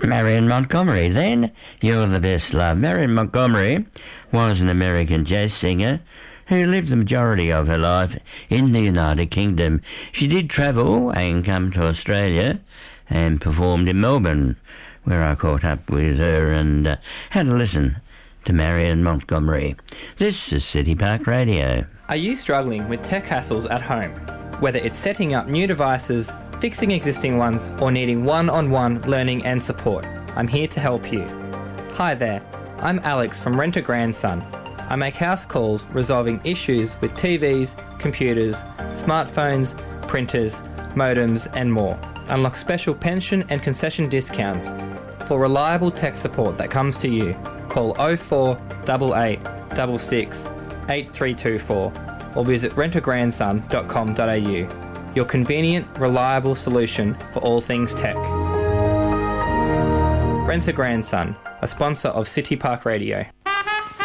Marion Montgomery. Then, You're the Best Love. Marion Montgomery was an American jazz singer who lived the majority of her life in the United Kingdom. She did travel and come to Australia and performed in Melbourne, where I caught up with her and had a listen to Marion Montgomery. This is City Park Radio. Are you struggling with tech hassles at home? Whether it's setting up new devices, fixing existing ones, or needing one-on-one learning and support, I'm here to help you. Hi there, I'm Alex from Rent a Grandson. I make house calls resolving issues with TVs, computers, smartphones, printers, modems and more. Unlock special pension and concession discounts. For reliable tech support that comes to you, call 0488 66 8324 or visit rentagrandson.com.au. Your convenient, reliable solution for all things tech. Rent a Grandson, a sponsor of City Park Radio.